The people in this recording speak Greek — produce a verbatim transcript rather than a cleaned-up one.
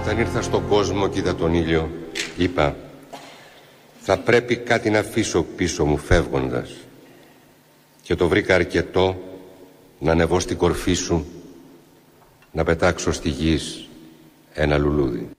Όταν ήρθα στον κόσμο και είδα τον ήλιο, είπα, θα πρέπει κάτι να αφήσω πίσω μου φεύγοντας. Και το βρήκα αρκετό να ανεβώ στην κορφή σου, να πετάξω στη γης ένα λουλούδι.